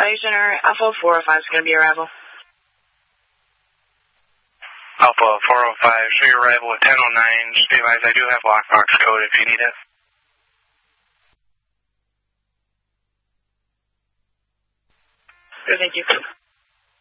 Value Center, Alpha 405 is going to be arrival. Alpha 405, show your arrival at 1009. Just be advised, I do have lockbox code if you need it. Good, thank you.